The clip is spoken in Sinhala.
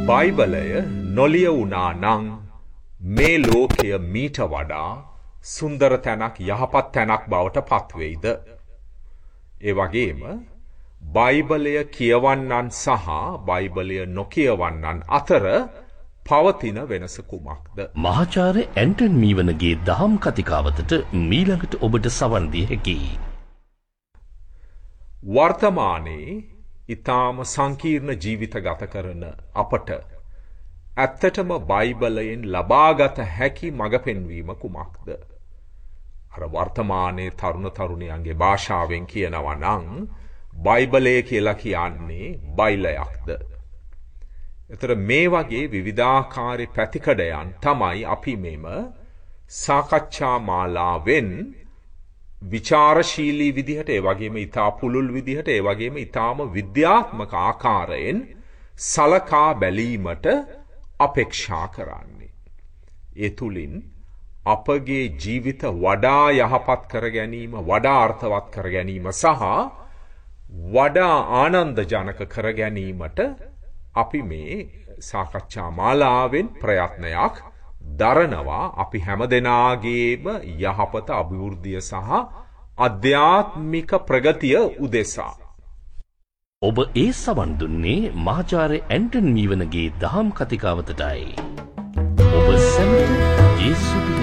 බයිබලය නොලිය වුණා නම් මේ ලෝකය මීට වඩා සුන්දර තැනක් යහපත් තැනක් බවට පත්වෙයිද? ඒ වගේම බයිබලය කියවන්නන් සහ බයිබලය නොකියවන්නන් අතර පවතින වෙනස කුමක්ද? මහාචාර්ය ඇන්ටන් මීවනගේ දහම් කතිකාවතට මීළඟට ඔබට සවන් දිය හැකියි. වර්තමානයේ ඊටාම සංකීර්ණ ජීවිත ගත කරන අපට ඇත්තටම බයිබලයෙන් ලබාගත හැකි මඟ පෙන්වීම කුමක්ද? අර වර්තමානයේ තරුණ තරුණියන්ගේ භාෂාවෙන් කියනවා නම් බයිබලය කියලා කියන්නේ බයිලයක්ද? එතකොට මේ වගේ විවිධාකාරී ප්‍රතිකඩයන් තමයි අපි මෙම සාකච්ඡා මාලාවෙන් විචාරශීලී විදිහට, ඒ වගේම ඊටා පුළුල් විදිහට, ඒ වගේම ඊටාම විද්‍යාත්මක ආකාරයෙන් සලකා බැලීමට අපේක්ෂා කරන්නේ. ඒ තුලින් අපගේ ජීවිත වඩා යහපත් කර ගැනීම, වඩා අර්ථවත් කර ගැනීම සහ වඩා ආනන්දජනක කර ගැනීමට අපි මේ සාකච්ඡා මාලාවෙන් ප්‍රයත්නයක් දරනවා. අපි හැමදෙනාගේම යහපත, අභිවෘද්ධිය සහ අධ්‍යාත්මික ප්‍රගතිය උදෙසා. ඔබ ඒ සවන් දුන්නේ මහාචාර්ය ඇන්ටන් මීවනගේ දහම් කතිකාවතටයි. ඔබ සැමට ජේසුස්